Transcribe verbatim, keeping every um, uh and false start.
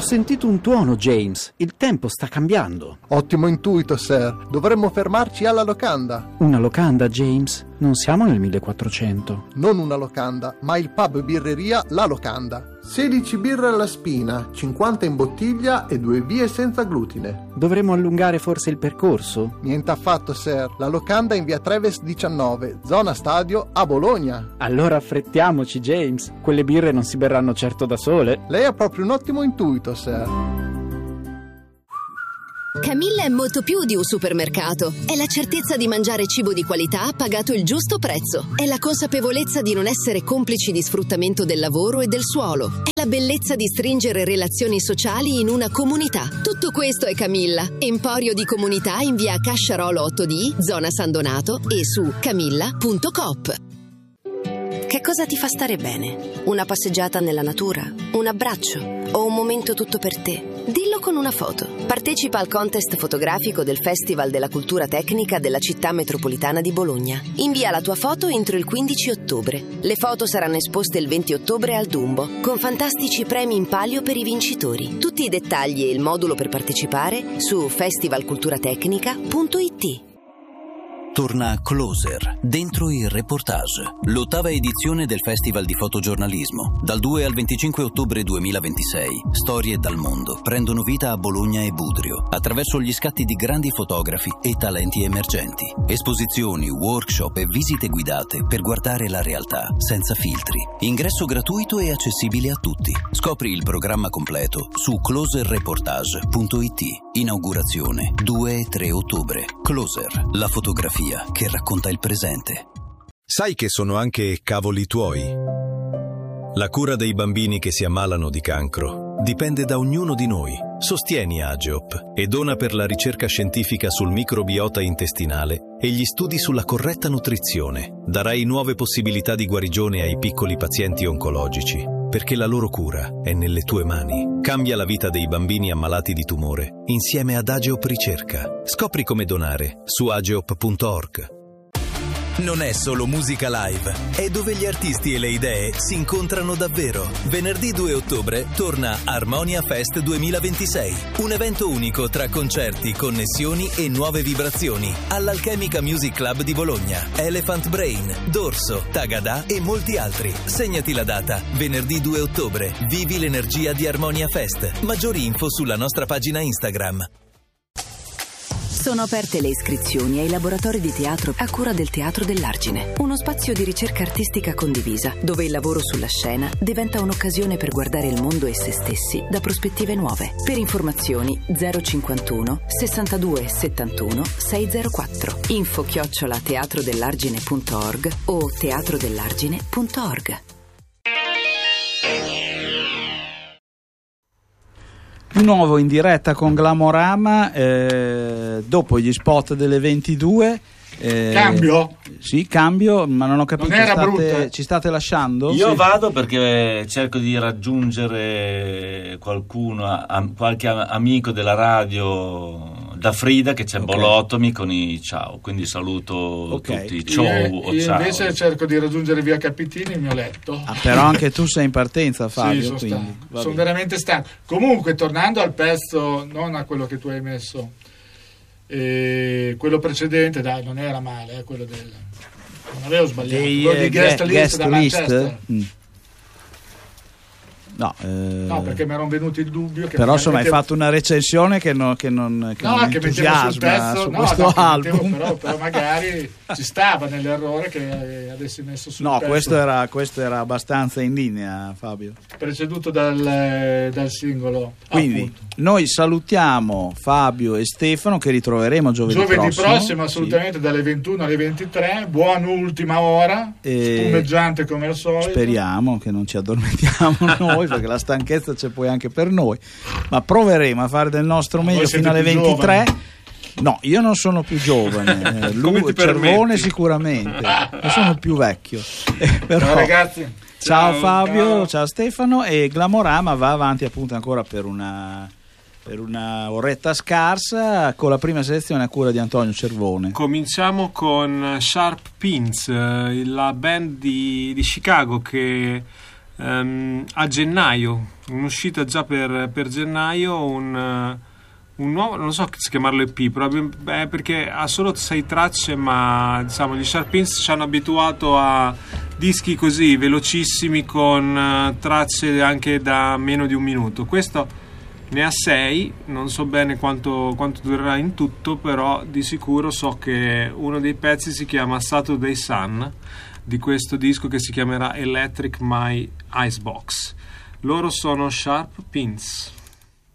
sentito un tuono, James. Il tempo sta cambiando. Ottimo intuito, sir. Dovremmo fermarci alla locanda. Una locanda, James? Non siamo nel millequattrocento. Non una locanda, ma il pub birreria La Locanda. sedici birre alla spina, cinquanta in bottiglia e due vie senza glutine. Dovremmo allungare forse il percorso? Niente affatto, sir. La Locanda è in via Treves diciannove, zona stadio, a Bologna. Allora affrettiamoci, James. Quelle birre non si berranno certo da sole. Lei ha proprio un ottimo intuito, sir. Camilla è molto più di un supermercato. È la certezza di mangiare cibo di qualità pagato il giusto prezzo. È la consapevolezza di non essere complici di sfruttamento del lavoro e del suolo. È la bellezza di stringere relazioni sociali in una comunità. Tutto questo è Camilla. Emporio di comunità in via Casciarolo otto D, zona San Donato e su camilla punto coop. Che cosa ti fa stare bene? Una passeggiata nella natura? Un abbraccio? O un momento tutto per te? Dillo con una foto. Partecipa al contest fotografico del Festival della Cultura Tecnica della Città Metropolitana di Bologna. Invia la tua foto entro il quindici ottobre. Le foto saranno esposte il venti ottobre al Dumbo, con fantastici premi in palio per i vincitori. Tutti i dettagli e il modulo per partecipare su festival cultura tecnica punto it. Torna Closer, dentro il reportage, l'ottava edizione del Festival di Fotogiornalismo. Dal due al venticinque ottobre duemilaventisei, storie dal mondo prendono vita a Bologna e Budrio, attraverso gli scatti di grandi fotografi e talenti emergenti. Esposizioni, workshop e visite guidate per guardare la realtà senza filtri. Ingresso gratuito e accessibile a tutti. Scopri il programma completo su closer reportage punto it. Inaugurazione due e tre ottobre. Closer, la fotografia che racconta il presente. Sai che sono anche cavoli tuoi? La cura dei bambini che si ammalano di cancro dipende da ognuno di noi. Sostieni Ageop e dona per la ricerca scientifica sul microbiota intestinale e gli studi sulla corretta nutrizione. Darai nuove possibilità di guarigione ai piccoli pazienti oncologici, perché la loro cura è nelle tue mani. Cambia la vita dei bambini ammalati di tumore insieme ad Ageop Ricerca. Scopri come donare su ageop punto org. Non è solo musica live, è dove gli artisti e le idee si incontrano davvero. Venerdì due ottobre torna Armonia Fest duemilaventisei, un evento unico tra concerti, connessioni e nuove vibrazioni all'Alchemica Music Club di Bologna, Elephant Brain, Dorso, Tagada e molti altri. Segnati la data, venerdì due ottobre, vivi l'energia di Armonia Fest. Maggiori info sulla nostra pagina Instagram. Sono aperte le iscrizioni ai laboratori di teatro a cura del Teatro dell'Argine, uno spazio di ricerca artistica condivisa, dove il lavoro sulla scena diventa un'occasione per guardare il mondo e se stessi da prospettive nuove. Per informazioni zero cinquantuno sessantadue settantuno seicentoquattro. Info chiocciola teatrodellargine punto org o teatrodellargine punto org. Di nuovo in diretta con Glamorama, eh, dopo gli spot delle ventidue. Eh, cambio? Sì, cambio, ma non ho capito. Non era state, brutta. Ci state lasciando? Io Sì. vado perché cerco di raggiungere qualcuno, a, qualche amico della radio da Frida che c'è Ok. Bolottomi con i ciao, quindi saluto Ok. tutti. Ciao Io, o io ciao. invece cerco di raggiungere via Capitini il mio letto. Ah, però anche tu sei in partenza, Fabio. Sì, sono quindi, stanco. va Sono bene. veramente stanco. Comunque, tornando al pezzo, non a quello che tu hai messo, eh, quello precedente, dai, non era male, eh, quello del. Non avevo sbagliato. Dei, quello di eh, guest gue- list guest da list? Manchester. Mm. No, eh, No, perché mi erano venuti il dubbio che però insomma hai mettevo- fatto una recensione che, no, che non, che No, non che mettevo sul entusiasma pezzo, su no, questo no, che mettevo, album. però, però magari ci stava nell'errore che avessi messo sul No, pezzo, questo era, questo era abbastanza in linea, Fabio. preceduto dal, dal singolo. Quindi appunto. noi salutiamo Fabio e Stefano che ritroveremo giovedì, Giovedì prossimo, prossimo, assolutamente, dalle ventuno alle ventitré. Buon ultima ora, E spumeggiante come al solito. speriamo che non ci addormentiamo noi, perché la stanchezza c'è poi anche per noi, ma proveremo a fare del nostro meglio Voi siete fino alle più ventitré. giovani. No, io non sono più giovane, eh, Come lui ti Cervone permetti? sicuramente, io sono più vecchio. Eh, però- Ciao ragazzi. Ciao, Ciao, Fabio, ciao. ciao. Stefano, e Glamorama va avanti appunto ancora per una per una oretta scarsa con la prima selezione a cura di Antonio Cervone. Cominciamo con Sharp Pins, eh, la band di, di Chicago che um, a gennaio, un'uscita già per, per gennaio, un, uh, un nuovo, non so se chiamarlo E P, probabilmente, perché ha solo sei tracce, ma diciamo gli Sharp Pins ci hanno abituato a dischi così velocissimi con uh, tracce anche da meno di un minuto. Questo ne ha sei, non so bene quanto, quanto durerà in tutto, però di sicuro so che uno dei pezzi si chiama Saturday Sun, di questo disco che si chiamerà Electric My Icebox. Loro sono Sharp Pins.